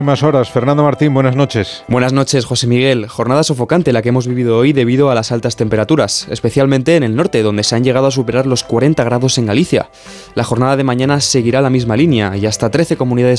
Más horas. Fernando Martín, buenas noches. Buenas noches, José Miguel. Jornada sofocante la que hemos vivido hoy debido a las altas temperaturas, especialmente en el norte, donde se han llegado a superar los 40 grados en Galicia. La jornada de mañana seguirá la misma línea y hasta 13 comunidades